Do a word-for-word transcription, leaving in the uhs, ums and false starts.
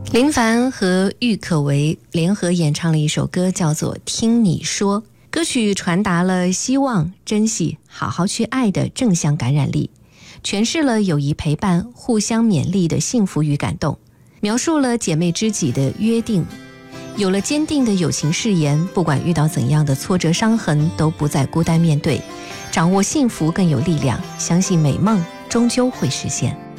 林凡和郁可唯联合演唱了一首歌，叫做《听你说》。歌曲传达了希望、珍惜、好好去爱的正向感染力，诠释了友谊陪伴、互相勉励的幸福与感动，描述了姐妹知己的约定。有了坚定的友情誓言，不管遇到怎样的挫折伤痕，都不再孤单面对。掌握幸福更有力量，相信美梦终究会实现。